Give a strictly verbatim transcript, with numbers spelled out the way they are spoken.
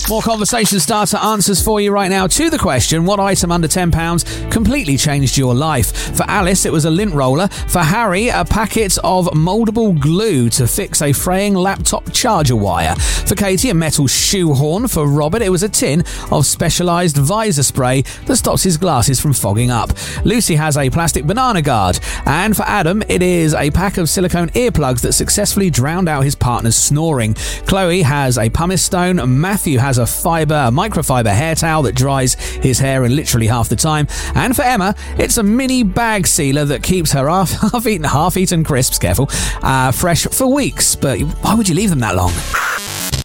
More conversation starter answers for you right now to the question, what item under ten pounds completely changed your life? For Alice, it was a lint roller. For Harry, a packet of mouldable glue to fix a fraying laptop charger wire. For Katie, a metal shoehorn. For Robert, it was a tin of specialised visor spray that stops his glasses from fogging up. Lucy has a plastic banana guard. And for Adam, it is a pack of silicone earplugs that successfully drowned out his partner's snoring. Chloe has a pumice stone. Matthew has a fibre, a microfiber hair towel that dries his hair in literally half the time. And for Emma, it's a mini bag sealer that keeps her half, half-eaten, half-eaten crisps, careful, uh, fresh for weeks. But why would you leave them that long?